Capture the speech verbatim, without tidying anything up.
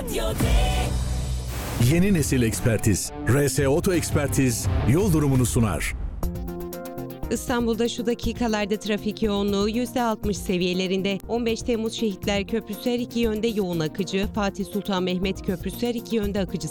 Radyo D. Yeni nesil ekspertiz. R S Oto Ekspertiz yol durumunu sunar. İstanbul'da şu dakikalarda trafik yoğunluğu yüzde altmış seviyelerinde. on beş Temmuz Şehitler Köprüsü her iki yönde yoğun akıcı. Fatih Sultan Mehmet Köprüsü her iki yönde akıcı